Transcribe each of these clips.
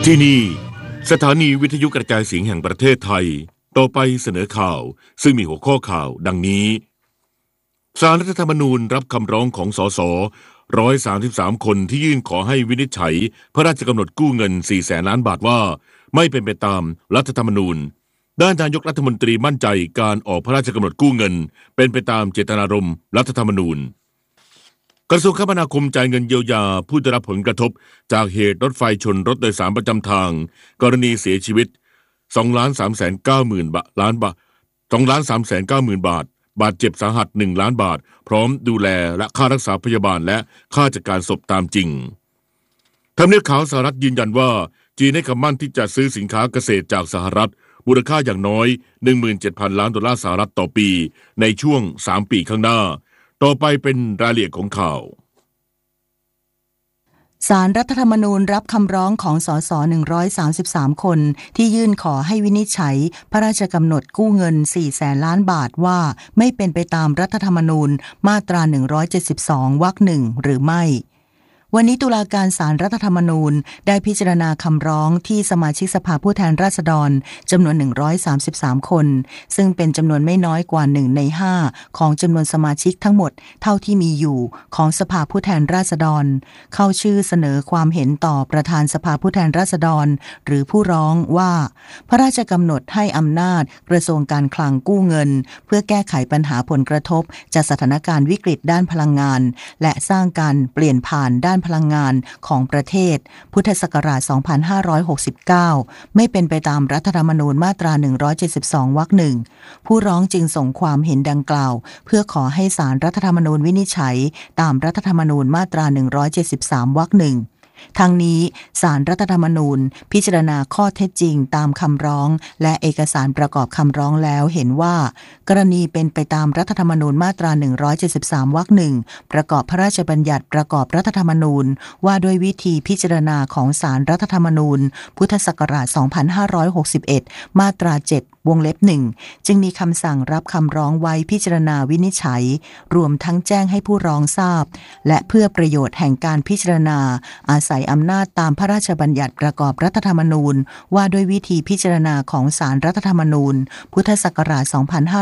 ที่นี่สถานีวิทยุกระจายเสียงแห่งประเทศไทยต่อไปเสนอข่าวซึ่งมีหัวข้อข่าวดังนี้ศาลรัฐธรรมนูญรับคำร้องของสส133 คนที่ยื่นขอให้วินิจฉัยพระราชกำหนดกู้เงิน400,000 ล้านบาทว่าไม่เป็นไปตามรัฐธรรมนูญด้านนายกรัฐมนตรีมั่นใจการออกพระราชกำหนดกู้เงินเป็นไปตามเจตนารมณ์รัฐธรรมนูญกระทรวงคมนาคมจ่ายเงินเยียวยาผู้ได้รับผลกระทบจากเหตุรถไฟชนรถโดยสารประจำทางกรณีเสียชีวิต2,390,000 ล้านบาท2,390,000 บาทบาดเจ็บสาหัส1 ล้านบาทพร้อมดูแลและค่ารักษาพยาบาลและค่าจัดการศพตามจริงทำเนียบขาวสหรัฐยืนยันว่าจีนให้คำมั่นที่จะซื้อสินค้าเกษตรจากสหรัฐมูลค่าอย่างน้อย 17,000 ล้านดอลลาร์สหรัฐต่อปีในช่วง3 ปีข้างหน้าต่อไปเป็นรายละเอียดของข่าวศาลรัฐธรรมนูญรับคำร้องของสส133 คนที่ยื่นขอให้วินิจฉัยพระราชกำหนดกู้เงิน400,000 ล้านบาทว่าไม่เป็นไปตามรัฐธรรมนูญมาตรา172 วรรค 1หรือไม่วันนี้ตุลาการศาลรัฐธรรมนูญได้พิจารณาคำร้องที่สมาชิกสภาผู้แทนราษฎรจำนวน133 คนซึ่งเป็นจำนวนไม่น้อยกว่า1 ใน 5ของจำนวนสมาชิกทั้งหมดเท่าที่มีอยู่ของสภาผู้แทนราษฎรเข้าชื่อเสนอความเห็นต่อประธานสภาผู้แทนราษฎรหรือผู้ร้องว่าพระราชกำหนดให้อำนาจกระทรวงการคลังกู้เงินเพื่อแก้ไขปัญหาผลกระทบจากสถานการณ์วิกฤตด้านพลังงานและสร้างการเปลี่ยนผ่านด้านพลังงานของประเทศพุทธศักราช 2569 ไม่เป็นไปตามรัฐธรรมนูญมาตรา172 วรรค 1ผู้ร้องจึงส่งความเห็นดังกล่าวเพื่อขอให้ศาลรัฐธรรมนูญวินิจฉัยตามรัฐธรรมนูญมาตรา173 วรรค 1ทั้งนี้ศาลรัฐธรรมนูญพิจารณาข้อเท็จจริงตามคำร้องและเอกสารประกอบคำร้องแล้วเห็นว่ากรณีเป็นไปตามรัฐธรรมนูญมาตรา173 วรรค 1ประกอบพระราชบัญญัติประกอบรัฐธรรมนูญว่าด้วยวิธีพิจารณาของศาลรัฐธรรมนูญพุทธศักราช 2561 มาตรา 7วงเล็บ 1จึงมีคำสั่งรับคำร้องไว้พิจารณาวินิจฉัยรวมทั้งแจ้งให้ผู้ร้องทราบและเพื่อประโยชน์แห่งการพิจารณาอาศัยอำนาจตามพระราชบัญญัติประกอบรัฐธรรมนูญว่าด้วยวิธีพิจารณาของศาลรัฐธรรมนูญพุทธศักราช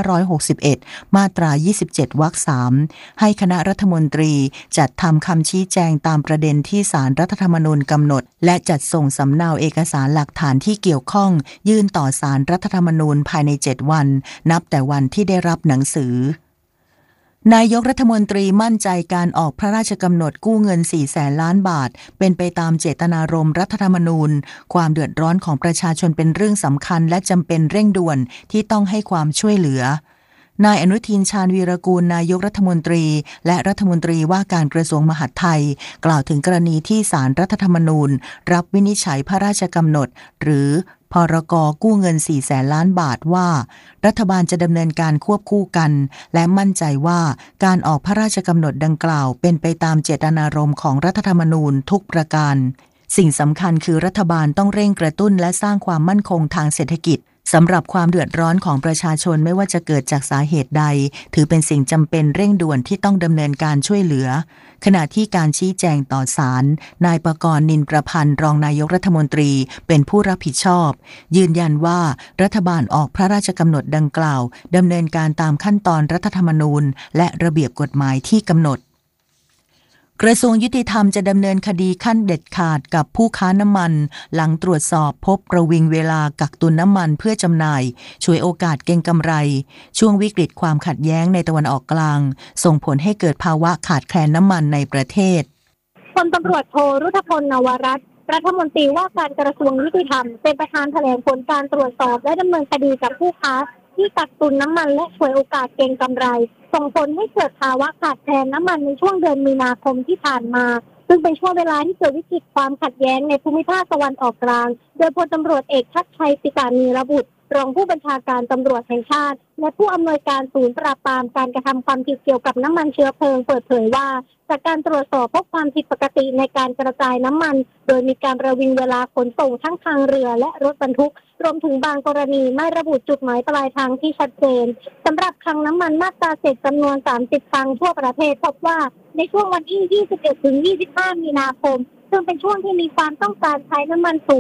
2561 มาตรา 27 วรรค 3ให้คณะรัฐมนตรีจัดทำคำชี้แจงตามประเด็นที่ศาลรัฐธรรมนูญกำหนดและจัดส่งสำเนาเอกสารหลักฐานที่เกี่ยวข้องยื่นต่อศาลรัฐธรรมนูญภายใน7 วันนับแต่วันที่ได้รับหนังสือนายกรัฐมนตรีมั่นใจการออกพระราชกำหนดกู้เงิน400,000 ล้านบาทเป็นไปตามเจตนารมณ์รัฐธรรมนูญความเดือดร้อนของประชาชนเป็นเรื่องสำคัญและจำเป็นเร่งด่วนที่ต้องให้ความช่วยเหลือนายอนุทินชาญวีรกูลนายกรัฐมนตรีและรัฐมนตรีว่าการกระทรวงมหาดไทยกล่าวถึงกรณีที่ศาลรัฐธรรมนูญรับวินิจฉัยพระราชกำหนดหรือพรก.กู้เงิน400,000 ล้านบาทว่ารัฐบาลจะดำเนินการควบคู่กันและมั่นใจว่าการออกพระราชกำหนดดังกล่าวเป็นไปตามเจตนารมณ์ของรัฐธรรมนูญทุกประการสิ่งสำคัญคือรัฐบาลต้องเร่งกระตุ้นและสร้างความมั่นคงทางเศรษฐกิจสำหรับความเดือดร้อนของประชาชนไม่ว่าจะเกิดจากสาเหตุใดถือเป็นสิ่งจำเป็นเร่งด่วนที่ต้องดำเนินการช่วยเหลือขณะที่การชี้แจงต่อศาลนายปกรณ์ นินประพันธ์รองนายกรัฐมนตรีเป็นผู้รับผิดชอบยืนยันว่ารัฐบาลออกพระราชกำหนดดังกล่าวดำเนินการตามขั้นตอนรัฐธรรมนูญและระเบียบกฎหมายที่กำหนดกระทรวงยุติธรรมจะดำเนินคดีขั้นเด็ดขาดกับผู้ค้าน้ำมันหลังตรวจสอบพบประวิงเวลากักตุนน้ำมันเพื่อจำหน่ายฉวยโอกาสเก็งกำไรช่วงวิกฤตความขัดแย้งในตะวันออกกลางส่งผลให้เกิดภาวะขาดแคลนน้ำมันในประเทศพลตำรวจโทรุธพล นวรัตน์รัฐมนตรีว่าการกระทรวงยุติธรรมเป็นประธานแถลงผลการตรวจสอบและดำเนินคดีกับผู้ค้าที่กักตุนน้ำมันและฉวยโอกาสเก็งกำไรส่งผลให้เกิดภาวะขาดแคลนน้ำมันในช่วงเดือนมีนาคมที่ผ่านมาซึ่งเป็นช่วงเวลาที่เกิดวิกฤตความขัดแย้งในภูมิภาคตะวันออกกลางโดยพลตำรวจเอกชัดชัย ติกานีรบุตรรองผู้บัญชาการตำรวจแห่งชาติและผู้อำนวยการศูนย์ปราบปรามการกระทำความผิดเกี่ยวกับน้ำมันเชื้อเพลิงเปิดเผยว่าจากการตรวจสอบพบความผิดปกติในการกระจายน้ำมันโดยมีการประวิงเวลาขนส่งทั้งทางเรือและรถบรรทุกรวมถึงบางกรณีไม่ระบุจุดหมายปลายทางที่ชัดเจนสำหรับคลังน้ำมันมาตราเศษจำนวน30คลังทั่วประเทศพบว่าในช่วงวันที่21 ถึง 25 มีนาคมซึ่งเป็นช่วงที่มีความต้องการใช้น้ำมันสูง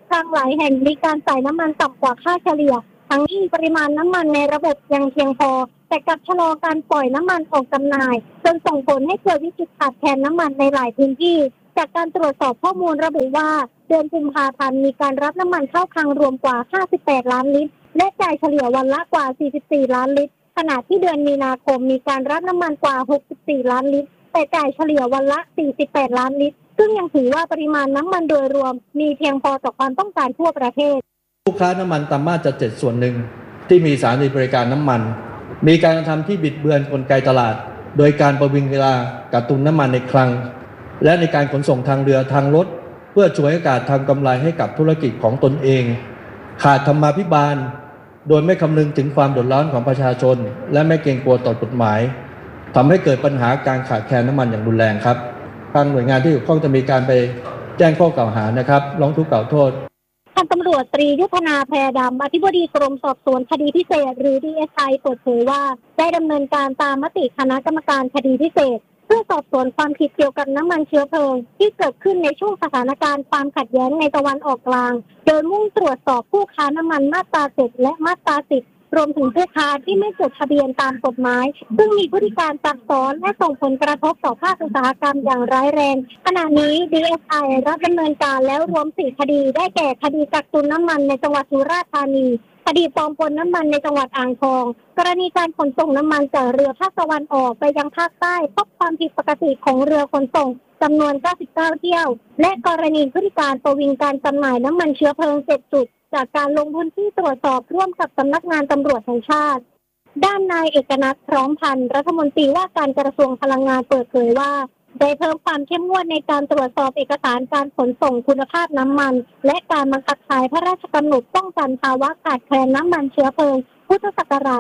คลังหลายแห่งมีการจ่ายน้ำมันต่ำกว่าค่าเฉลี่ยทั้งที่ปริมาณน้ำมันในระบบยังเพียงพอแต่กลับชะลอการปล่อยน้ำมันออกจำหน่ายจนส่งผลให้เกิดวิกฤตขาดแคลนน้ำมันในหลายพื้นที่จากการตรวจสอบข้อมูลระบุว่าเดือนกุมภาพันธ์มีการรับน้ำมันเข้าคลังรวมกว่า58ล้านลิตรและจ่ายเฉลี่ยวันละกว่า44ล้านลิตรขณะที่เดือนมีนาคมมีการรับน้ำมันกว่า64ล้านลิตรแต่จ่ายเฉลี่ยวันละ48ล้านลิตรซึ่งยังถือว่าปริมาณน้ำมันโดยรวมมีเพียงพอต่อความต้องการทั่วประเทศผู้ค้าน้ำมันตามมาตรา7ส่วนหนึ่งที่มีสถานีบริการน้ำมันมีการกระทำที่บิดเบือนกลไกตลาดโดยการประวิงเวลากักตุนน้ำมันในคลังและในการขนส่งทางเรือทางรถเพื่อฉวยโอกาสทำกำไรให้กับธุรกิจของตนเองขาดธรรมาภิบาลโดยไม่คำนึงถึงความเดือดร้อนของประชาชนและไม่เกรงกลัวต่อกฎหมายทำให้เกิดปัญหาการขาดแคลนน้ำมันอย่างรุนแรงครับทางหน่วยงานที่เกี่ยวข้องจะมีการไปแจ้งข้อกล่าวหานะครับร้องทุกข์กล่าวโทษพันตำรวจตรียุทธนาแพรดำอธิบดีกรมสอบสวนคดีพิเศษหรือ DSI เปิดเผยว่าได้ดำเนินการตามมติคณะกรรมการคดีพิเศษเพื่อสอบสวนความผิดเกี่ยวกับน้ำมันเชื้อเพลิงที่เกิดขึ้นในช่วงสถานการณ์ความขัดแย้งในตะวันออกกลางโดยมุ่งตรวจสอบผู้ค้าน้ำมันมาตรา7และมาตรา10รวมถึงผู้ค้าที่ไม่จดทะเบียนตามกฎหมายซึ่งมีพฤติการซับซ้อนและส่งผลกระทบต่อภาคอุตสาหกรรมอย่างร้ายแรงขณะนี้ DSI รับดำเนินการแล้วรวม4คดีได้แก่คดีกักตุนน้ำมันในจังหวัดสุราษฎร์ธานีคดีปลอมปนน้ำมันในจังหวัดอ่างทองกรณีการขนส่งน้ำมันจากเรือภาคตะวันออกไปยังภาคใต้พบความผิดปกติของเรือขนส่งจำนวน99เที่ยวและกรณีพฤติการประวิงการจำหน่ายน้ำมันเชื้อเพลิง7จุดจากการลงพื้นที่ตรวจสอบร่วมกับสำนักงานตำรวจแห่งชาติด้านนายเอกนัทพร้อมพันธ์รัฐมนตรีว่าการกระทรวงพลังงานเปิดเผยว่าได้เพิ่มความเข้มงวดในการตรวจสอบเอกสารการขนส่งคุณภาพน้ำมันและการบังคับใช้พระราชกำหนดป้องกันภาวะขาดแคลนน้ำมันเชื้อเพลิงพุทธศักราช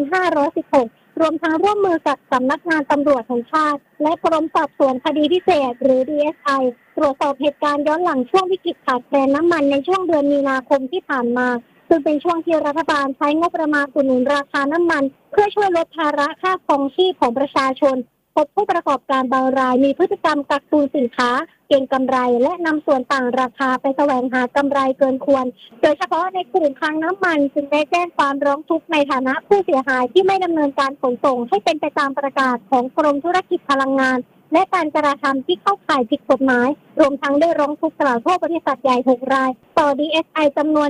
2516 รวมทั้งร่วมมือกับสำนักงานตำรวจแห่งชาติและกรมสอบสวนคดีพิเศษหรือ DSI ตรวจสอบเหตุการณ์ย้อนหลังช่วงวิกฤตขาดแคลนน้ำมันในช่วงเดือนมีนาคมที่ผ่านมาซึ่งเป็นช่วงที่รัฐบาลใช้งบประมาณอุดหนุนราคาน้ำมันเพื่อช่วยลดภาระค่าครองชีพของประชาชนพบผู้ประกอบการบางรายมีพฤติกรรมกักตุนสินค้าเก็งกำไรและนำส่วนต่างราคาไปแสวงหากำไรเกินควรโดยเฉพาะในกลุ่มคลังน้ำมันจึงได้แจ้งความร้องทุกข์ในฐานะผู้เสียหายที่ไม่ดำเนินการขนส่งให้เป็นไปตามประกาศของกรมธุรกิจพลังงานและการกระทำที่เข้าข่ายผิดกฎหมายรวมทั้งได้ร้องทุกข์กล่าวโทษบริษัทใหญ่6รายต่อ DSI จำนวน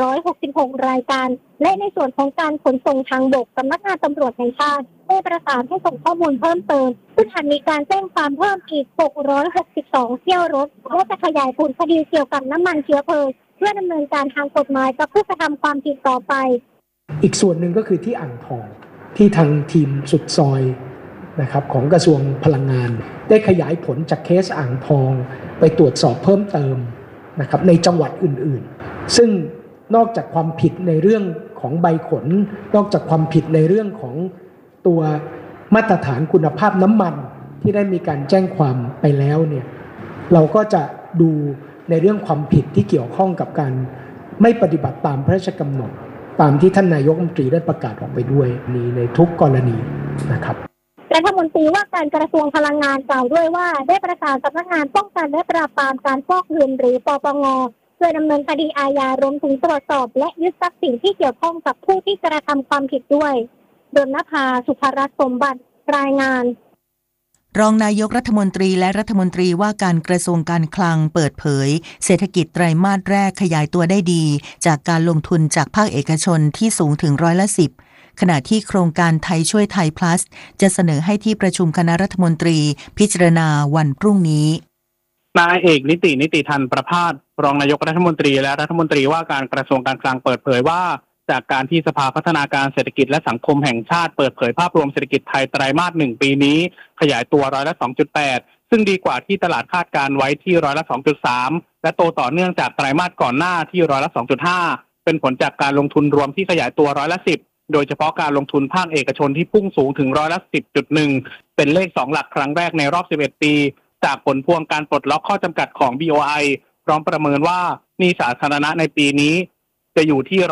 166รายการและในส่วนของการขนส่งทางบกสำนักงานตำรวจแห่งชาติได้ประสานให้ส่งข้อมูลเพิ่มเติมซึ่งหากมีการแจ้งความเพิ่มอีก662เที่ยวรถและจะขยายผลคดีเกี่ยวกับน้ำมันเชื้อเพลิงเพื่อดำเนินการทางกฎหมายกับผู้กระทำความผิดต่อไปอีกส่วนหนึ่งก็คือที่อ่างทองที่ทางทีมสุดซอยนะครับของกระทรวงพลังงานได้ขยายผลจากเคสอ่างทองไปตรวจสอบเพิ่มเติมนะครับในจังหวัดอื่นๆซึ่งนอกจากความผิดในเรื่องของใบขนนอกจากความผิดในเรื่องของตัวมาตรฐานคุณภาพน้ำมันที่ได้มีการแจ้งความไปแล้วเนี่ยเราก็จะดูในเรื่องความผิดที่เกี่ยวข้องกับการไม่ปฏิบัติตามพระราชกำหนดตามที่ท่านนายกรัฐมนตรีได้ประกาศออกไปด้วยนี้ในทุกกรณีนะครับรัฐมนตรีว่าการกระทรวงพลังงานกล่าวด้วยว่าได้ประสานสำนักงานป้องกันและปราบปรามการฟอกเงินหรือปปง.เพื่อดำเนินคดีอาญารวมถึงตรวจสอบและยึดทรัพย์สินที่เกี่ยวข้องกับผู้ที่กระทำความผิดด้วยดลนภา สุภรัตน์สมบัติรายงานรองนายกรัฐมนตรีและรัฐมนตรีว่าการกระทรวงการคลังเปิดเผยเศรษฐกิจไตรมาสแรกขยายตัวได้ดีจากการลงทุนจากภาคเอกชนที่สูงถึง10%ขณะที่โครงการไทยช่วยไทย plus จะเสนอให้ที่ประชุมคณะรัฐมนตรีพิจารณาวันพรุ่งนี้นายเอกนิติธันประภาสรองนายกรัฐมนตรีและรัฐมนตรีว่าการกระทรวงการคลังเปิดเผยว่าจากการที่สภาพัฒนาการเศรษฐกิจและสังคมแห่งชาติเปิดเผยภาพรวมเศรษฐกิจไทยไตรมาส1ปีนี้ขยายตัว2.8%ซึ่งดีกว่าที่ตลาดคาดการไว้ที่2.3%และโตต่อเนื่องจากไตรมาสก่อนหน้าที่2.5%เป็นผลจากการลงทุนรวมที่ขยายตัว10%โดยเฉพาะการลงทุนภาคเอกชนที่พุ่งสูงถึง10.1%เป็นเลข2หลักครั้งแรกในรอบ11ปีจากผลพวงการปลดล็อกข้อจำกัดของ BOI พร้อมประเมินว่าหนี้สาธารณะในปีนี้จะอยู่ที่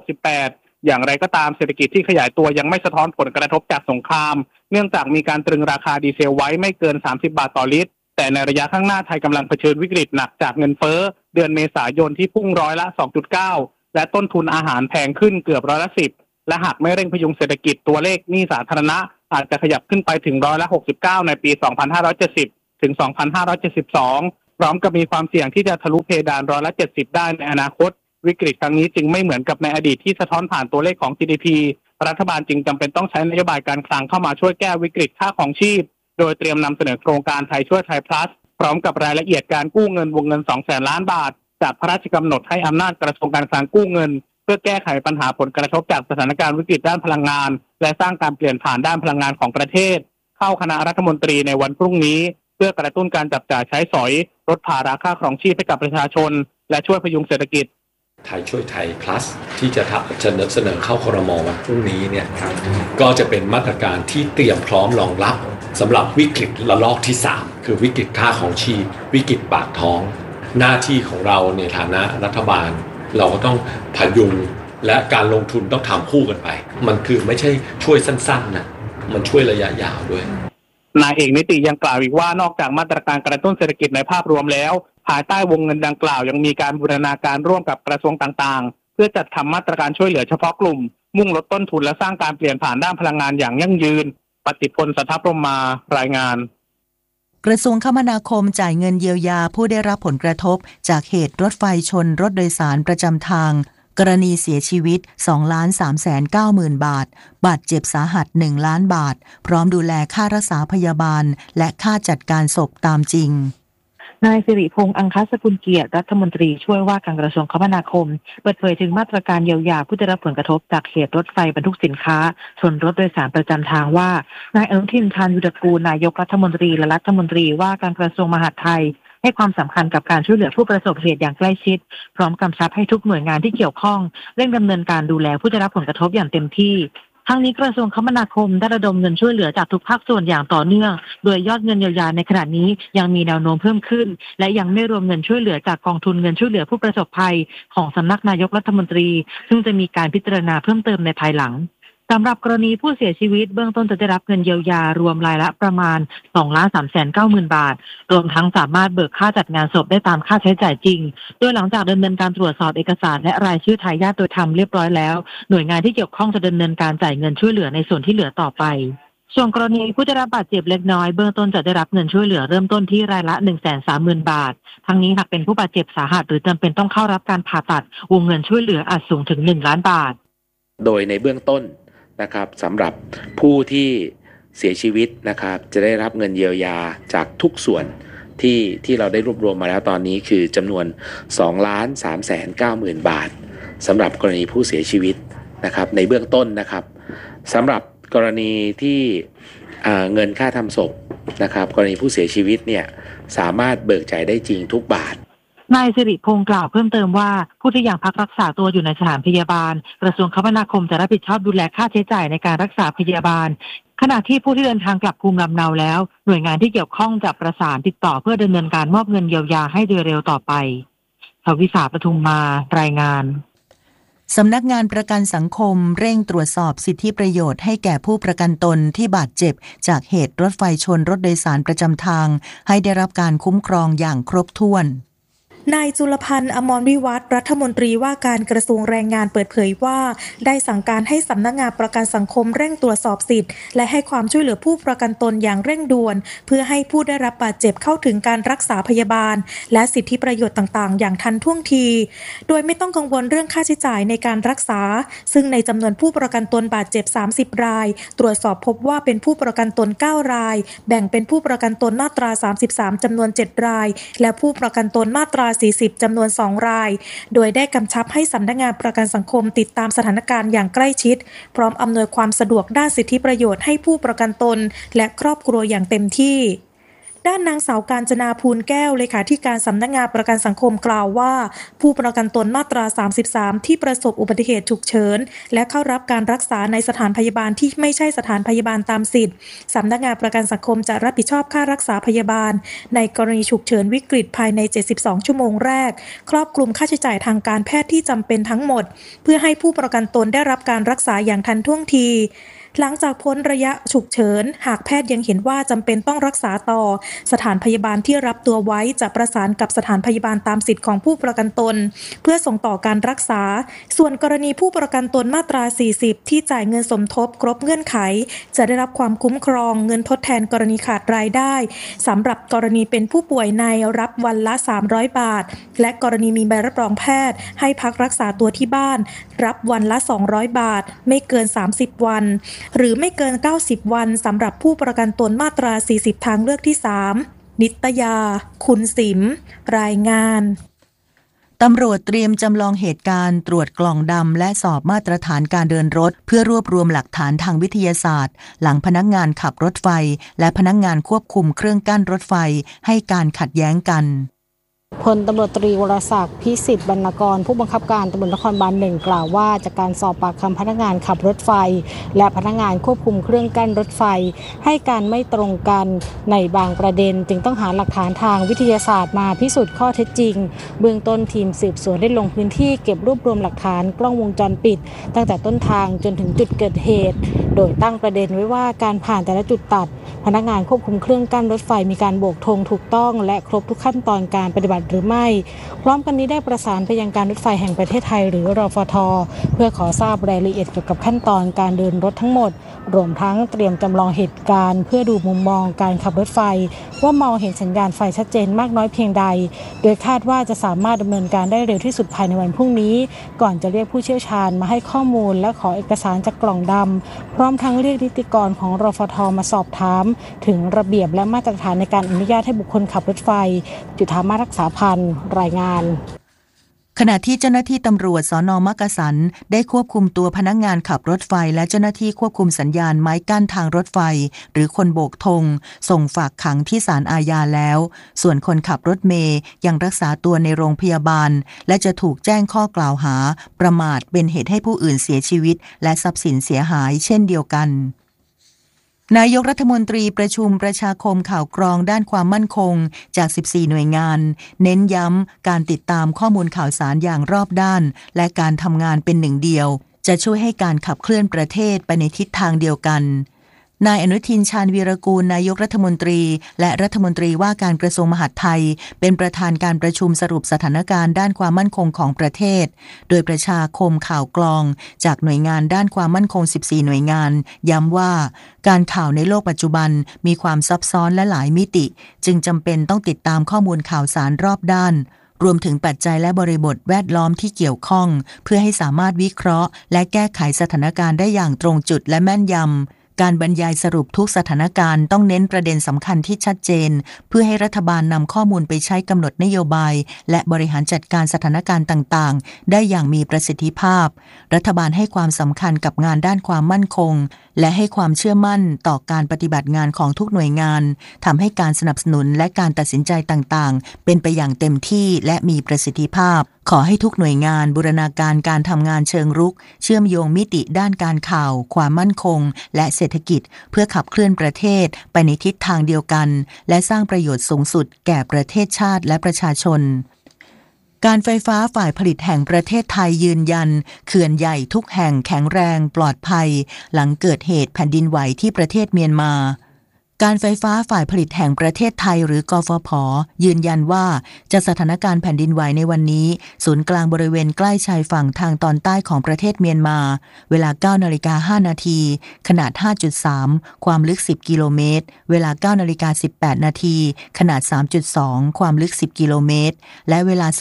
68%อย่างไรก็ตามเศรษฐกิจที่ขยายตัวยังไม่สะท้อนผลกระทบจากสงครามเนื่องจากมีการตรึงราคาดีเซลไว้ไม่เกิน30 บาทต่อลิตรแต่ในระยะข้างหน้าไทยกำลังเผชิญวิกฤตหนักจากเงินเฟ้อเดือนเมษายนที่พุ่งร้อยละ 2.9 และต้นทุนอาหารแพงขึ้นเกือบร้อยละ 10และหากไม่เร่งพยุงเศรษฐกิจตัวเลขหนี้สาธารณะอาจจะขยับขึ้นไปถึงร้อยละ 69 ในปี 2570 ถึง 2572 พร้อมกับมีความเสี่ยงที่จะทะลุเพดานร้อยละ 70 ได้ในอนาคตวิกฤตครั้งนี้จึงไม่เหมือนกับในอดีตที่สะท้อนผ่านตัวเลขของ GDP รัฐบาลจึงจำเป็นต้องใช้นโยบายการคลังเข้ามาช่วยแก้วิกฤตค่าของชีพโดยเตรียมนำเสนอโครงการไทยช่วยไทย plus พร้อมกับรายละเอียดการกู้เงินวงเงิน 200,000 ล้านบาทจากพระราชกำหนดให้อำนาจกระทรวงการคลังกู้เงินเพื่อแก้ไขปัญหาผลกระทบจากสถานการณ์วิกฤตด้านพลังงานและสร้างการเปลี่ยนผ่านด้านพลังงานของประเทศเข้าคณะรัฐมนตรีในวันพรุ่งนี้เพื่อกระตุ้นการจับจ่ายใช้สอยลดภาระค่าครองชีพให้กับประชาชนและช่วยพยุงเศรษฐกิจไทยช่วยไทย plus ที่จะเสนอเข้าครม.วันพรุ่งนี้เนี่ยก็จะเป็นมาตรการที่เตรียมพร้อมรองรับสำหรับวิกฤตระลอกที่3คือวิกฤตค่าของชีพวิกฤตปากท้องหน้าที่ของเราในฐานะรัฐบาลเราก็ต้องพยุงและการลงทุนต้องทำคู่กันไปมันคือไม่ใช่ช่วยสั้นๆนะมันช่วยระยะยาวด้วยนายเอกนิติยังกล่าวอีกว่านอกจากมาตรการกระตุ้นเศรษฐกิจในภาพรวมแล้วภายใต้วงเงินดังกล่าวยังมีการบูรณาการร่วมกับกระทรวงต่างๆเพื่อจัดทำมาตรการช่วยเหลือเฉพาะกลุ่มมุ่งลดต้นทุนและสร้างการเปลี่ยนผ่านด้านพลังงานอย่างยั่งยืนปฏิพล สัทธพรหมารายงานกระทรวงคมนาคมจ่ายเงินเยียวยาผู้ได้รับผลกระทบจากเหตุรถไฟชนรถโดยสารประจำทางกรณีเสียชีวิต 2,390,000 บาทบาดเจ็บสาหัส 1 ล้านบาทพร้อมดูแลค่ารักษาพยาบาลและค่าจัดการศพตามจริงนายสิริพงษ์อังคสกุลเกียรติรัฐมนตรีช่วยว่าการกระทรวงคมนาคมเปิดเผยถึงมาตรการเยียวยาผู้ได้รับผลกระทบจากเหตุรถไฟบรรทุกสินค้าชนรถโดยสารประจำทางว่านายอนุทิน ชาญวิรากูลนายกรัฐมนตรีและรัฐมนตรีว่าการกระทรวงมหาดไทยให้ความสำคัญกับการช่วยเหลือผู้ประสบเหตุอย่างใกล้ชิดพร้อมกำชับให้ทุกหน่วยงานที่เกี่ยวข้องเร่งดำเนินการดูแลผู้ได้รับผลกระทบอย่างเต็มที่ทั้งนี้กระทรวงคมนาคมได้ระดมเงินช่วยเหลือจากทุกภาคส่วนอย่างต่อเนื่องโดยยอดเงินเยียวยาในขณะนี้ยังมีแนวโน้มเพิ่มขึ้นและยังไม่รวมเงินช่วยเหลือจากกองทุนเงินช่วยเหลือผู้ประสบภัยของสำนักนายกรัฐมนตรีซึ่งจะมีการพิจารณาเพิ่มเติมในภายหลังสำหรับกรณีผู้เสียชีวิตเบื้องต้นจะได้รับเงินเยียวยารวมรายละประมาณ 2,390,000 บาทรวมทั้งสามารถเบิกค่าจัดงานศพได้ตามค่าใช้จ่ายจริงโดยหลังจากดำเนินการตรวจสอบเอกสารและรายชื่อทายาทโดยธรรมเรียบร้อยแล้วหน่วยงานที่เกี่ยวข้องจะดำเนินการจ่ายเงินช่วยเหลือในส่วนที่เหลือต่อไปส่วนกรณีผู้ได้รับบาดเจ็บเล็กน้อยเบื้องต้นจะได้รับเงินช่วยเหลือเริ่มต้นที่รายละ 130,000 บาททั้งนี้หากเป็นผู้บาดเจ็บสาหัสหรือจำเป็นต้องเข้ารับการผ่าตัดวงเงินช่วยเหลืออาจสูงถึง1 ล้านบาทโดยในเบื้องต้นนะครับสำหรับผู้ที่เสียชีวิตนะครับจะได้รับเงินเยียวยาจากทุกส่วนที่เราได้รวบรวมมาแล้วตอนนี้คือจำนวน 2,390,000 บาทสำหรับกรณีผู้เสียชีวิตนะครับในเบื้องต้นนะครับสำหรับกรณีที่เงินค่าทำศพนะครับกรณีผู้เสียชีวิตเนี่ยสามารถเบิกจ่ายได้จริงทุกบาทนายสิริพงษ์กล่าวเพิ่มเติมว่าผู้ที่ยังพักรักษาตัวอยู่ในสถานพยาบาลกระทรวงคมนาคมจะรับผิดชอบดูแลค่าใช้จ่ายในการรักษาพยาบาลขณะที่ผู้ที่เดินทางกลับภูมิลำเนาแล้วหน่วยงานที่เกี่ยวข้องจะประสานติดต่อเพื่อดำเนินการมอบเงินเยียวยาให้โดยเร็วต่อไปภวิษา ปทุมมารายงานสำนักงานประกันสังคมเร่งตรวจสอบสิทธิประโยชน์ให้แก่ผู้ประกันตนที่บาดเจ็บจากเหตุรถไฟชนรถโดยสารประจำทางให้ได้รับการคุ้มครองอย่างครบถ้วนนายจุลพันธ์ อมรวิวัฒน์รัฐมนตรีว่าการกระทรวงแรงงานเปิดเผยว่าได้สั่งการให้สำนักงานประกันสังคมเร่งตรวจสอบสิทธิ์และให้ความช่วยเหลือผู้ประกันตนอย่างเร่งด่วนเพื่อให้ผู้ได้รับบาดเจ็บเข้าถึงการรักษาพยาบาลและสิทธิประโยชน์ต่างๆอย่างทันท่วงทีโดยไม่ต้องกังวลเรื่องค่าใช้จ่ายในการรักษาซึ่งในจำนวนผู้ประกันตนบาดเจ็บ30รายตรวจสอบพบว่าเป็นผู้ประกันตน9รายแบ่งเป็นผู้ประกันตนมาตรา33จำนวน7รายและผู้ประกันตนมาตรา40จำนวน2รายโดยได้กำชับให้สำนักงานประกันสังคมติดตามสถานการณ์อย่างใกล้ชิดพร้อมอำนวยความสะดวกด้านสิทธิประโยชน์ให้ผู้ประกันตนและครอบครัวอย่างเต็มที่ด้านนางสาวกาญจนาภูลแก้วเลขาธิการสำนักงานประกันสังคมกล่าวว่าผู้ประกันตนมาตรา33ที่ประสบอุบัติเหตุฉุกเฉินและเข้ารับการรักษาในสถานพยาบาลที่ไม่ใช่สถานพยาบาลตามสิทธิ์สำนักงานประกันสังคมจะรับผิดชอบค่ารักษาพยาบาลในกรณีฉุกเฉินวิกฤตภายใน72ชั่วโมงแรกครอบคลุมค่าใช้จ่ายทางการแพทย์ที่จำเป็นทั้งหมดเพื่อให้ผู้ประกันตนได้รับการรักษาอย่างทันท่วงทีหลังจากพ้นระยะฉุกเฉินหากแพทย์ยังเห็นว่าจำเป็นต้องรักษาต่อสถานพยาบาลที่รับตัวไว้จะประสานกับสถานพยาบาลตามสิทธิ์ของผู้ประกันตนเพื่อส่งต่อการรักษาส่วนกรณีผู้ประกันตนมาตรา 40 ที่จ่ายเงินสมทบครบเงื่อนไขจะได้รับความคุ้มครองเงินทดแทนกรณีขาดรายได้สำหรับกรณีเป็นผู้ป่วยในรับวันละ300 บาทและกรณีมีใบรับรองแพทย์ให้พักรักษาตัวที่บ้านรับวันละ200 บาทไม่เกิน30 วันหรือไม่เกิน90 วันสำหรับผู้ประกันตนมาตรา 40 ทางเลือกที่ 3 นิตยาคุณสิมรายงานตำรวจเตรียมจำลองเหตุการณ์ตรวจกล่องดำและสอบมาตรฐานการเดินรถเพื่อรวบรวมหลักฐานทางวิทยาศาสตร์หลังพนักงานขับรถไฟและพนักงานควบคุมเครื่องกั้นรถไฟให้การขัดแย้งกันพลตำรวจตรีวรศักดิ์พิสิทธิ์บรรณกรผู้บังคับการตำรวจนครบาล 1กล่าวว่าจากการสอบปากคำพนักงานขับรถไฟและพนักงานควบคุมเครื่องกั้นรถไฟให้การไม่ตรงกันในบางประเด็นจึงต้องหาหลักฐานทางวิทยาศาสตร์มาพิสูจน์ข้อเท็จจริงเบื้องต้นทีมสืบสวนได้ลงพื้นที่เก็บรวบรวมหลักฐานกล้องวงจรปิดตั้งแต่ต้นทางจนถึงจุดเกิดเหตุโดยตั้งประเด็นไว้ว่าการผ่านแต่ละจุดตัดพนักงานควบคุมเครื่องกั้นรถไฟมีการโบกธงถูกต้องและครบทุกขั้นตอนการปฏิบัติหรือไม่พร้อมกันนี้ได้ประสานไปยังการรถไฟแห่งประเทศไทยหรือรฟท.เพื่อขอทราบรายละเอียดเกี่ยวกับขั้นตอนการเดินรถทั้งหมดรวมทั้งเตรียมจำลองเหตุการณ์เพื่อดูมุมมองการขับรถไฟว่ามองเห็นสัญญาณไฟชัดเจนมากน้อยเพียงใดโดยคาดว่าจะสามารถดำเนินการได้เร็วที่สุดภายในวันพรุ่งนี้ก่อนจะเรียกผู้เชี่ยวชาญมาให้ข้อมูลและขอเอกสารจากกล่องดำพร้อมทั้งเรียกนิติกรของรฟท.มาสอบถามถึงระเบียบและมาตรฐานในการอนุญาตให้บุคคลขับรถไฟจุฑามาศรักษาพันธ์รายงานขณะที่เจ้าหน้าที่ตำรวจสน.มักกะสันได้ควบคุมตัวพนักงานขับรถไฟและเจ้าหน้าที่ควบคุมสัญญาณไม้กั้นทางรถไฟหรือคนโบกธงส่งฝากขังที่ศาลอาญาแล้วส่วนคนขับรถเมล์ยังรักษาตัวในโรงพยาบาลและจะถูกแจ้งข้อกล่าวหาประมาทเป็นเหตุให้ผู้อื่นเสียชีวิตและทรัพย์สินเสียหายเช่นเดียวกันนายกรัฐมนตรีประชุมประชาคมข่าวกรองด้านความมั่นคงจาก14หน่วยงานเน้นย้ำการติดตามข้อมูลข่าวสารอย่างรอบด้านและการทำงานเป็นหนึ่งเดียวจะช่วยให้การขับเคลื่อนประเทศไปในทิศทางเดียวกันนายอนุทินชาญวีรกูลนายกรัฐมนตรีและรัฐมนตรีว่าการกระทรวงมหาดไทยเป็นประธานการประชุมสรุปสถานการณ์ด้านความมั่นคงของประเทศโดยประชาคมข่าวกรองจากหน่วยงานด้านความมั่นคง14หน่วยงานย้ำว่าการข่าวในโลกปัจจุบันมีความซับซ้อนและหลายมิติจึงจำเป็นต้องติดตามข้อมูลข่าวสารรอบด้านรวมถึงปัจจัยและบริบทแวดล้อมที่เกี่ยวข้องเพื่อให้สามารถวิเคราะห์และแก้ไขสถานการณ์ได้อย่างตรงจุดและแม่นยำการบรรยายสรุปทุกสถานการณ์ต้องเน้นประเด็นสำคัญที่ชัดเจนเพื่อให้รัฐบาลนำข้อมูลไปใช้กำหนดนโยบายและบริหารจัดการสถานการณ์ต่างๆได้อย่างมีประสิทธิภาพรัฐบาลให้ความสำคัญกับงานด้านความมั่นคงและให้ความเชื่อมั่นต่อการปฏิบัติงานของทุกหน่วยงานทำให้การสนับสนุนและการตัดสินใจต่างๆเป็นไปอย่างเต็มที่และมีประสิทธิภาพขอให้ทุกหน่วยงานบูรณาการการทำงานเชิงรุกเชื่อมโยงมิติด้านการข่าวความมั่นคงและเศรษฐกิจเพื่อขับเคลื่อนประเทศไปในทิศทางเดียวกันและสร้างประโยชน์สูงสุดแก่ประเทศชาติและประชาชนการไฟฟ้าฝ่ายผลิตแห่งประเทศไทยยืนยันเขื่อนใหญ่ทุกแห่งแข็งแรงปลอดภัยหลังเกิดเหตุแผ่นดินไหวที่ประเทศเมียนมาการไฟฟ้าฝ่ายผลิตแห่งประเทศไทยหรือกฟผ.ยืนยันว่าจากสถานการณ์แผ่นดินไหวในวันนี้ศูนย์กลางบริเวณใกล้ชายฝั่งทางตอนใต้ของประเทศเมียนมาเวลา 9:05 น.ขนาด 5.3 ความลึก10กิโลเมตรเวลา 9:18 น.ขนาด 3.2 ความลึก10กิโลเมตรและเวลา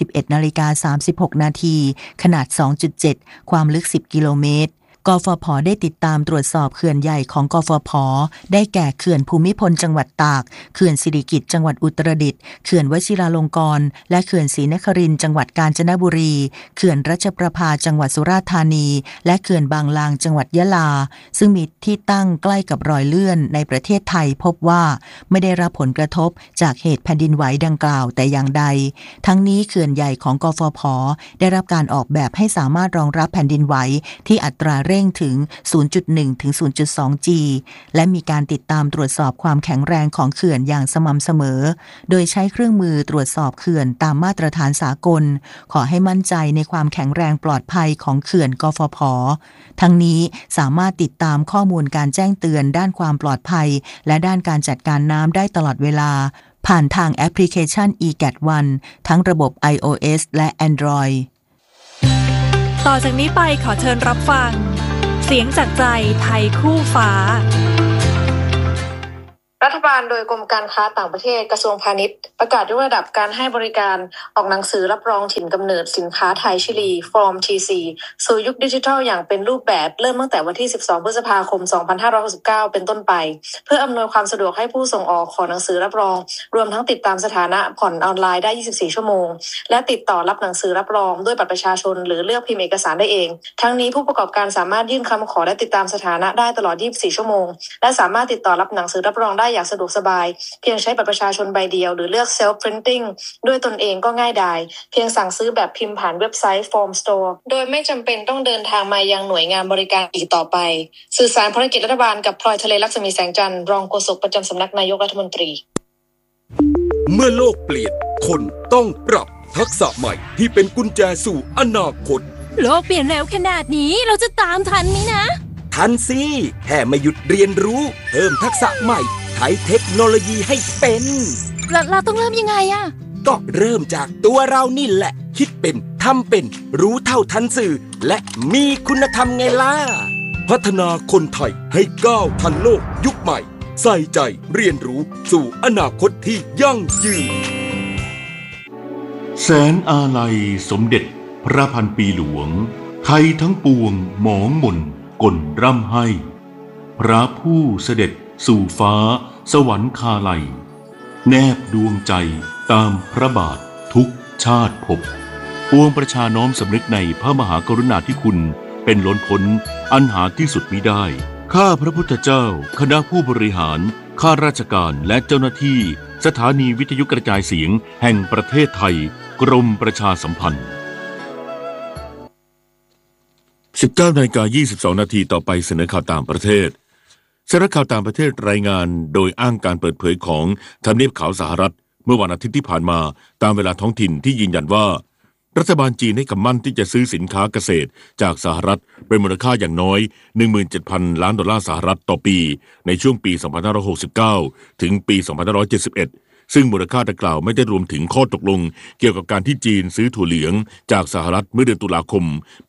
11:36 น.ขนาด 2.7 ความลึก10กิโลเมตรกฟผ.ได้ติดตามตรวจสอบเขื่อนใหญ่ของกฟผ.ได้แก่เขื่อนภูมิพลจังหวัดตากเขื่อนสิริกิติ์จังหวัดอุตรดิตถ์เขื่อนวชิราลงกรณ์และเขื่อนศรีนครินทร์จังหวัดกาญจนบุรีเขื่อนรัชประภาจังหวัดสุราษฎร์ธานีและเขื่อนบางลางจังหวัดยะลาซึ่งมีที่ตั้งใกล้กับรอยเลื่อนในประเทศไทยพบว่าไม่ได้รับผลกระทบจากเหตุแผ่นดินไหวดังกล่าวแต่อย่างใดทั้งนี้เขื่อนใหญ่ของกฟผ.ได้รับการออกแบบให้สามารถรองรับแผ่นดินไหวที่อัตราเร่งร่งถึง 0.1 ถึง 0.2G และมีการติดตามตรวจสอบความแข็งแรงของเขื่อนอย่างสม่ำเสมอโดยใช้เครื่องมือตรวจสอบเขื่อนตามมาตรฐานสากลขอให้มั่นใจในความแข็งแรงปลอดภัยของเขื่อนกฟผ.ทั้งนี้สามารถติดตามข้อมูลการแจ้งเตือนด้านความปลอดภัยและด้านการจัดการน้ำได้ตลอดเวลาผ่านทางแอปพลิเคชัน EGAT-1 ทั้งระบบ iOS และ Android ต่อจากนี้ไปขอเชิญรับฟังเสียงจากใจไทยคู่ฟ้ารัฐบาลโดยกรมการค้าต่างประเทศกระทรวงพาณิชย์ประกาศยกระดับการให้บริการออกหนังสือรับรองถิ่นกำเนิดสินค้าไทยชิลี From TC สู่ยุคดิจิทัลอย่างเป็นรูปแบบเริ่มตั้งแต่วันที่12พฤษภาคม2569เป็นต้นไปเพื่ออำนวยความสะดวกให้ผู้ส่งออกขอหนังสือรับรองรวมทั้งติดตามสถานะผ่อนออนไลน์ได้24ชั่วโมงและติดต่อรับหนังสือรับรองด้วยบัตรประชาชนหรือเลือกพิมพ์เอกสารได้เองทั้งนี้ผู้ประกอบการสามารถยื่นคำขอและติดตามสถานะได้ตลอด24ชั่วโมงและสามารถติดต่อรับหนังสือรับรองได้อย่างสะดวกสบายเพียงใช้บัตรประชาชนใบเดียวหรือเลือก self printing ด้วยตนเองก็ง่ายดายเพียงสั่งซื้อแบบพิมพ์ผ่านเว็บไซต์ Form Store โดยไม่จำเป็นต้องเดินทางมายังหน่วยงานบริการอีกต่อไปสื่อสารภารกิจรัฐบาลกับพลอยทะเลลักษมีแสงจันทร์รองโฆษกประจำสำนักนายกรัฐมนตรีเมื่อโลกเปลี่ยนคนต้องปรับทักษะใหม่ที่เป็นกุญแจสู่อนาคตโลกเปลี่ยนเร็วขนาดนี้เราจะตามทันไหมนะทันสิแค่ไม่หยุดเรียนรู้เพิ่มทักษะใหม่ใช้เทคโนโลยีให้เป็นเราต้องเริ่มยังไงอะก็เริ่มจากตัวเรานี่แหละคิดเป็นทำเป็นรู้เท่าทันสื่อและมีคุณธรรมไงล่ะพัฒนาคนไทยให้ก้าวทันโลกยุคใหม่ใส่ใจเรียนรู้สู่อนาคตที่ยั่งยืนแสนอาลัยสมเด็จพระพันปีหลวงไทยทั้งปวงหมองหม่นก่นร่ำให้พระผู้เสด็จสู่ฟ้าสวรรคาลัยแนบดวงใจตามพระบาททุกชาติภพปวงประชาน้อมสำนึกในพระมหากรุณาธิคุณเป็นล้นพ้นอันหาที่สุดมิได้ข้าพระพุทธเจ้าคณะผู้บริหารข้าราชการและเจ้าหน้าที่สถานีวิทยุกระจายเสียงแห่งประเทศไทยกรมประชาสัมพันธ์ 19:22 นาทีต่อไปเสนอข่าวต่างประเทศสำนักข่าวต่างประเทศรายงานโดยอ้างการเปิดเผยของทำเนียบขาวสหรัฐเมื่อวันอาทิตย์ที่ผ่านมาตามเวลาท้องถิ่นที่ยืนยันว่ารัฐบาลจีนให้คำมั่นที่จะซื้อสินค้าเกษตรจากสหรัฐเป็นมูลค่าอย่างน้อย 17,000 ล้านดอลลาร์สหรัฐต่อปีในช่วงปี 2569 ถึงปี 2571 ซึ่งมูลค่าดังกล่าวไม่ได้รวมถึงข้อตกลงเกี่ยวกับการที่จีนซื้อถั่วเหลืองจากสหรัฐเมื่อเดือนตุลาคมปี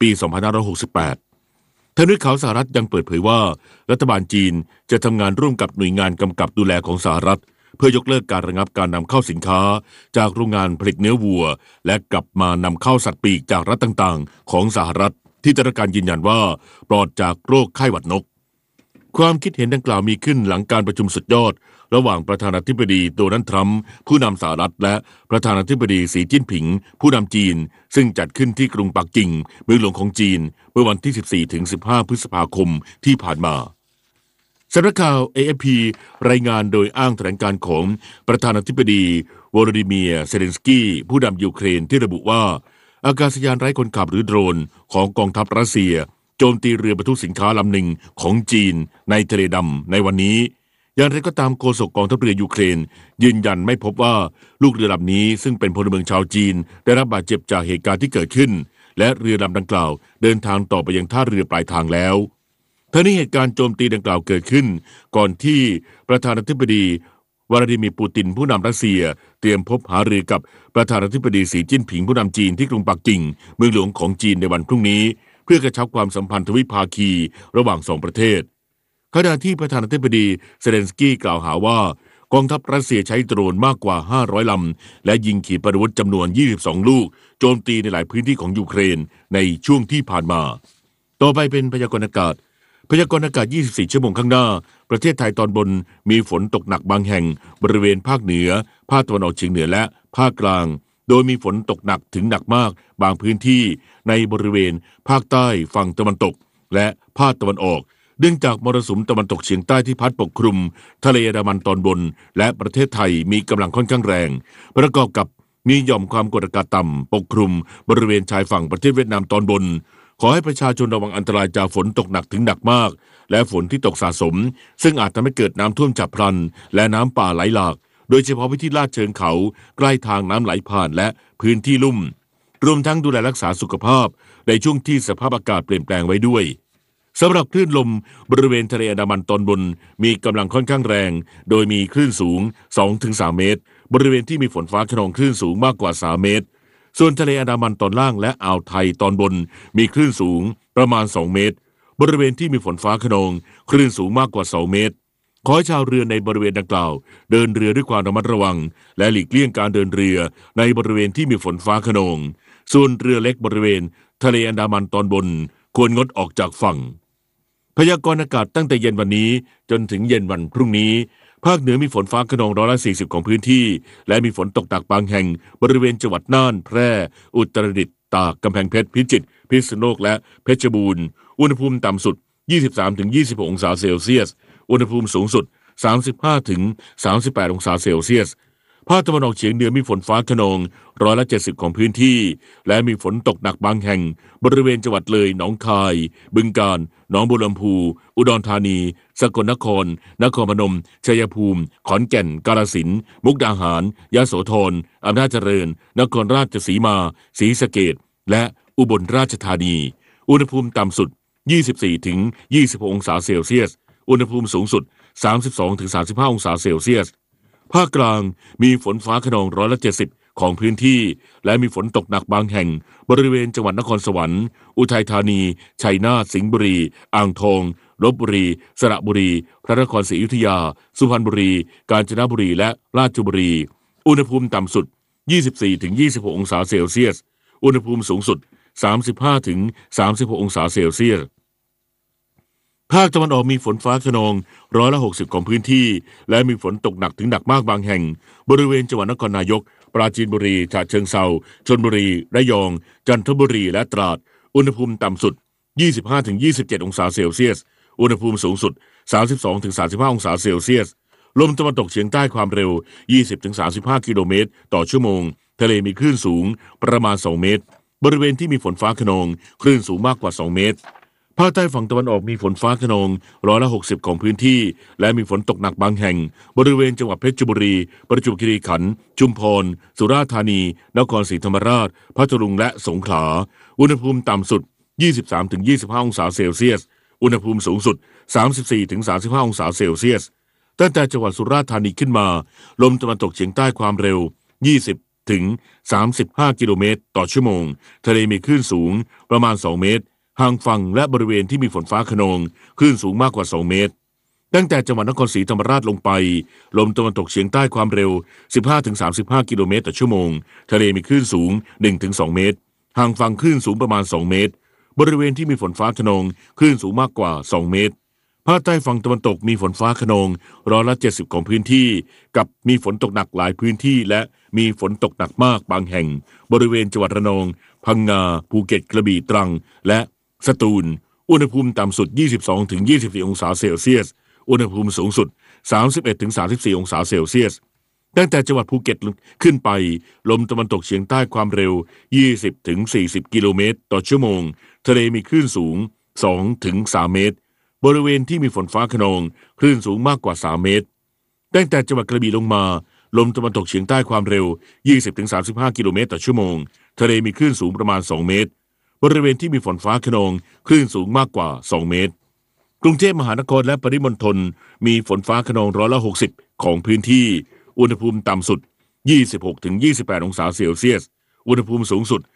2568 ทางด้านข่าวสหรัฐยังเปิดเผยว่ารัฐบาลจีนจะทำงานร่วมกับหน่วยงานกำกับดูแลของสหรัฐเพื่อยกเลิกการระงับการนำเข้าสินค้าจากโรงงานผลิตเนื้อวัวและกลับมานำเข้าสัตว์ปีกจากรัฐต่างๆของสหรัฐที่ได้รับการยืนยันว่าปลอดจากโรคไข้หวัดนกความคิดเห็นดังกล่าวมีขึ้นหลังการประชุมสุดยอดระหว่างประธานาธิบดีโดนัลด์ทรัมป์ผู้นำสหรัฐและประธานาธิบดีสีจิ้นผิงผู้นำจีนซึ่งจัดขึ้นที่กรุงปักกิ่งเมืองหลวงของจีนเมื่อวันที่ 14-15 พฤษภาคมที่ผ่านมาสำนักข่าว AFP รายงานโดยอ้างแถลงการณ์ของประธานาธิบดีวโลดิเมียร์เซเลนสกี้ผู้นำยูเครนที่ระบุว่าอากาศยานไร้คนขับหรือโดรนของกองทัพรัสเซียโจมตีเรือบรรทุกสินค้าลำหนึ่งของจีนในทะเลดำในวันนี้อย่างไรก็ตามโฆษกกองทัพเรือยูเครนยืนยันไม่พบว่าลูกเรือลำนี้ซึ่งเป็นพลเมืองชาวจีนได้รับบาดเจ็บจากเหตุการณ์ที่เกิดขึ้นและเรือลำดังกล่าวเดินทางต่อไปยังท่าเรือปลายทางแล้วทั้งนี้เหตุการณ์โจมตีดังกล่าวเกิดขึ้นก่อนที่ประธานาธิบดีวลาดิเมียร์ปูตินผู้นำรัสเซียเตรียมพบหารือกับประธานาธิบดีสีจิ้นผิงผู้นำจีนที่กรุงปักกิ่งเมืองหลวงของจีนในวันพรุ่งนี้เพื่อกระชับความสัมพันธ์ทวิภาคีระหว่างสองประเทศขณะที่ประธานาธิบดีเซเลนสกี้กล่าวหาว่ากองทัพรัสเซียใช้โดรนมากกว่า500ลำและยิงขีปนาวุธจำนวน22ลูกโจมตีในหลายพื้นที่ของยูเครนในช่วงที่ผ่านมาต่อไปเป็นพยากรณ์อากาศ24 ชั่วโมงข้างหน้าประเทศไทยตอนบนมีฝนตกหนักบางแห่งบริเวณภาคเหนือภาคตะวันออกเฉียงเหนือและภาคกลางโดยมีฝนตกหนักถึงหนักมากบางพื้นที่ในบริเวณภาคใต้ฝั่งตะวันตกและภาคตะวันออกเนื่องจากมรสุมตะวันตกเฉียงใต้ที่พัดปกคลุมทะเลอันดามันตอนบนและประเทศไทยมีกำลังค่อนข้างแรงประกอบกับมีหย่อมความกดอากาศต่ำปกคลุมบริเวณชายฝั่งประเทศเวียดนามตอนบนขอให้ประชาชนระวังอันตรายจากฝนตกหนักถึงหนักมากและฝนที่ตกสะสมซึ่งอาจทำให้เกิดน้ำท่วมฉับพลันและน้ำป่าไหลหลากโดยเฉพาะพื้นที่ลาดเชิงเขาใกล้ทางน้ำไหลผ่านและพื้นที่ลุ่มรวมทั้งดูแลรักษาสุขภาพในช่วงที่สภาพอากาศเปลี่ยนแปลงไว้ด้วยสำหรับคลื่นลมบริเวณทะเลอันดามันตอนบนมีกำลังค่อนข้างแรงโดยมีคลื่นสูง 2-3 เมตรบริเวณที่มีฝนฟ้าคะนองคลื่นสูงมากกว่า3เมตรส่วนทะเลอันดามันตอนล่างและอ่าวไทยตอนบนมีคลื่นสูงประมาณ2เมตรบริเวณที่มีฝนฟ้าคะนองคลื่นสูงมากกว่า2เมตรขอให้ชาวเรือในบริเวณดังกล่าวเดินเรือด้วยความระมัดระวังและหลีกเลี่ยงการเดินเรือในบริเวณที่มีฝนฟ้าคะนองส่วนเรือเล็กบริเวณทะเลอันดามันตอนบนควรงดออกจากฝั่งพยากรณ์อากาศตั้งแต่เย็นวันนี้จนถึงเย็นวันพรุ่งนี้ภาคเหนือมีฝนฟ้าคะนอง140ของพื้นที่และมีฝนตกหนักบางแห่งบริเวณจังหวัดน่านแพร่อุตรดิตถ์ตากกำแพงเพชรพิจิตรพิษณุโลกและเพชรบูรณ์อุณหภูมิต่ำสุด 23-26 องศาเซลเซียสอุณหภูมิสูงสุด 35-38 องศาเซลเซียสภาคตะวันออกเฉียงเหนือมีฝนฟ้าคะนอง170ของพื้นที่และมีฝนตกหนักบางแห่งบริเวณจังหวัดเลยหนองคายบึงกาฬหนองบัวลำพูอุดรธานีสกลนครนครพนมชัยภูมิขอนแก่นกาฬสินธุ์มุกดาหารยโสธรอำนาจเจริญนครราชสีมาศรีสะเกษและอุบลราชธานีอุณหภูมิต่ำสุด 24-26 องศาเซลเซียสอุณหภูมิสูงสุด 32-35 องศาเซลเซียสภาคกลางมีฝนฟ้าคะนอง170ของพื้นที่และมีฝนตกหนักบางแห่งบริเวณจังหวัดนครสวรรค์อุทัยธานีชัยนาทสิงห์บุรีอ่างทองลพบุรีสระบุรีพระนครศรีอยุธยาสุพรรณบุรีกาญจนบุรีและราชบุรีอุณหภูมิต่ำสุด 24-26 องศาเซลเซียสอุณหภูมิสูงสุด 35-36 องศาเซลเซียสภาคตะวันออกมีฝนฟ้าคะนอง160ของพื้นที่และมีฝนตกหนักถึงหนักมากบางแห่งบริเวณจังหวัดนครนายกปราจีนบุรีฉะเชิงเทราชลบุรีระยองจันทบุรีและตราดอุณหภูมิต่ำสุด 25-27 องศาเซลเซียสอุณหภูมิสูงสุด 32-35 องศาเซลเซียสลมตะวันตกเฉียงใต้ความเร็ว 20-35 กิโลเมตรต่อชั่วโมงทะเลมีคลื่นสูงประมาณ2เมตรบริเวณที่มีฝนฟ้าคะนองคลื่นสูงมากกว่า2เมตรภาคใต้ฝั่งตะวันออกมีฝนฟ้าคะนอง160ของพื้นที่และมีฝนตกหนักบางแห่งบริเวณจังหวัดเพชรบุรีประจวบคีรีขันธ์ชุมพรสุราษฎร์ธานีนครศรีธรรมราชพัทลุงและสงขลาอุณหภูมิต่ำสุด 23-25 องศาเซลเซียสอุณหภูมิสูงสุด 34-35 องศาเซลเซียสตั้งแต่จังหวัดสุราษฎร์ธานีขึ้นมาลมตะวันตกเฉียงใต้ความเร็ว 20-35 กิโลเมตรต่อชั่วโมงทะเลมีคลื่นสูงประมาณ2เมตรห่างฝั่งและบริเวณที่มีฝนฟ้าคะนองคลื่นสูงมากกว่า2เมตรตั้งแต่จังหวัดนครศรีธรรมราชลงไปลมตะวันตกเฉียงใต้ความเร็ว 15-35 กิโลเมตรต่อชั่วโมงทะเลมีคลื่นสูง 1-2 เมตรห่างฝั่งคลื่นสูงประมาณ2เมตรบริเวณที่มีฝนฟ้าคะนองคลื่นสูงมากกว่า2เมตรภาคใต้ฝั่งตะวันตกมีฝนฟ้าคะนอง170ของพื้นที่กับมีฝนตกหนักหลายพื้นที่และมีฝนตกหนักมากบางแห่งบริเวณจังหวัดระนองพังงาภูเก็ตกระบี่ตรังและสตูลอุณหภูมิต่ำสุด 22-24 องศาเซลเซียสอุณหภูมิสูงสุด 31-34 องศาเซลเซียสตั้งแต่จังหวัดภูเก็ตขึ้นไปลมตะวันตกเฉียงใต้ความเร็ว 20-40 กิโลเมตรต่อชั่วโมงทะเลมีคลื่นสูง 2-3 เมตรบริเวณที่มีฝนฟ้าคะนองคลื่นสูงมากกว่า3เมตรตั้งแต่จังหวัดกระบี่ลงมาลมตะวันตกเฉียงใต้ความเร็ว 20-35 กิโลเมตรต่อชั่วโมงทะเลมีคลื่นสูงประมาณ2เมตรบริเวณที่มีฝนฟ้าคะนองคลื่นสูงมากกว่า2เมตรกรุงเทพมหานครและปริมณฑลมีฝนฟ้าคะนอง160ของพื้นที่อุณหภูมิต่ำสุด 26-28 องศาเซลเซียสอุณหภูมิสูงสุด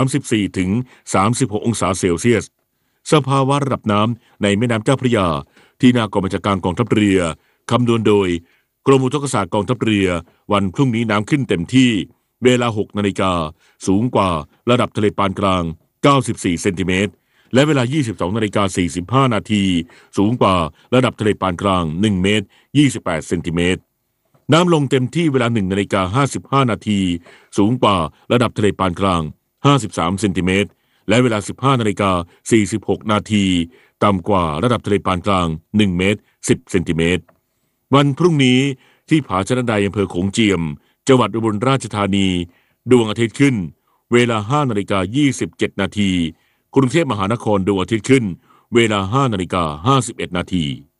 34-36 องศาเซลเซียสสภาวะระดับน้ำในแม่น้ำเจ้าพระยาที่หน้ากองบัญชาการกองทัพเรือคำนวณโดยกรมอุทกศาสตร์กองทัพเรือวันพรุ่งนี้น้ำขึ้นเต็มที่เวลา 6 นาฬิกาสูงกว่าระดับทะเลปานกลาง94 เซนติเมตรและเวลา 22:45 นาทีสูงกว่าระดับทะเลปานกลาง1 เมตร 28 เซนติเมตรน้ำลงเต็มที่เวลา 1:55 นาทีสูงกว่าระดับทะเลปานกลาง53 เซนติเมตรและเวลา 15:46 นาทีต่ำกว่าระดับทะเลปานกลาง1 เมตร 10 เซนติเมตรวันพรุ่งนี้ที่ผาชะนะไดอำเภอโขงเจียมจังหวัดอุบลราชธานีดวงอาทิตย์ขึ้นเวลา 5:27 นาทีกรุงเทพมหานครดวงอาทิตย์ขึ้นเวลา 5:51 นาที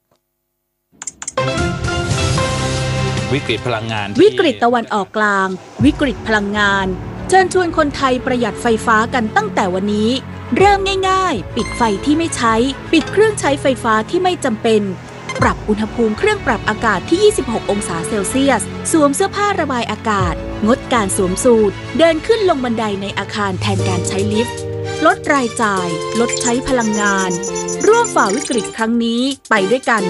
วิกฤตพลังงานวิกฤตตะวันออกกลางวิกฤตพลังงานเชิญชวนคนไทยประหยัดไฟฟ้ากันตั้งแต่วันนี้เริ่มง่ายๆปิดไฟที่ไม่ใช้ปิดเครื่องใช้ไฟฟ้าที่ไม่จำเป็นปรับอุณหภูมิเครื่องปรับอากาศที่ 26 องศาเซลเซียสสวมเสื้อผ้าระบายอากาศงดการสวมสูทเดินขึ้นลงบันไดในอาคารแทนการใช้ลิฟต์ลดรายจ่ายลดใช้พลังงานร่วมฝ่าวิกฤตครั้งนี้ไปด้วยกัน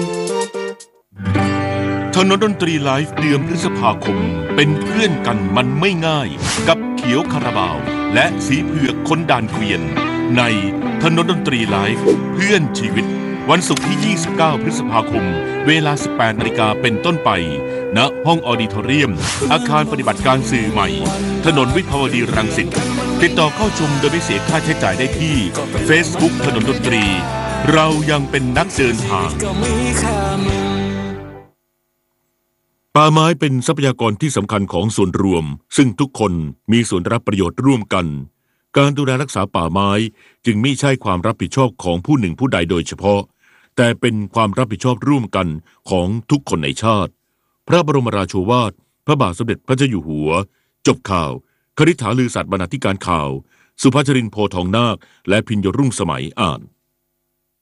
ถนนดนตรีไลฟ์เดือนพฤษภาคมเป็นเพื่อนกันมันไม่ง่ายกับเขียวคาราบาวและสีเผือกคนด่านเกวียนในถนนดนตรีไลฟ์เพื่อนชีวิตวันศุกร์ที่ 29 พฤษภาคมเวลา 18 นาฬิกาเป็นต้นไปณห้องออดิทอเรียมอาคารปฏิบัติการสื่อใหม่ถนนวิภาวดีรังสิตติดต่อเข้าชมโดยไม่เสียค่าใช้จ่ายได้ที่ Facebook ถนนดนตรีเรายังเป็นนักเดินทางป่าไม้เป็นทรัพยากรที่สำคัญของส่วนรวมซึ่งทุกคนมีส่วนรับประโยชน์ร่วมกันการดูแลรักษาป่าไม้จึงไม่ใช่ความรับผิดชอบของผู้หนึ่งผู้ใดโดยเฉพาะแต่เป็นความรับผิดชอบร่วมกันของทุกคนในชาติพระบรมราโชวาทพระบาทสมเด็จพระเจ้าอยู่หัวจบข่าวคฤษฐาลือสัตย์บรรณาธิการข่าวสุภาชรินทร์โพทองนาคและพิญญรุ่งสมัยอ่าน